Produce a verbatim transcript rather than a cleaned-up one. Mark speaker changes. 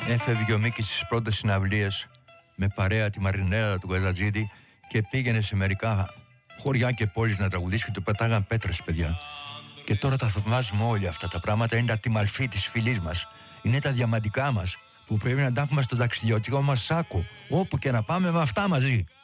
Speaker 1: Έφευγε ο Μίκης στις πρώτες συναυλίες με παρέα τη Μαρινέλα του Καζατζίδη και πήγαινε σε μερικά χωριά και πόλεις να τραγουδήσει και του πετάγαν πέτρες, παιδιά. Και τώρα τα θαυμάζουμε όλοι αυτά τα πράγματα. Είναι τα τιμαλφή της φυλής μας. Είναι τα διαμαντικά μας που πρέπει να τα έχουμε στο ταξιδιωτικό μας σάκο. Όπου και να πάμε με αυτά μαζί.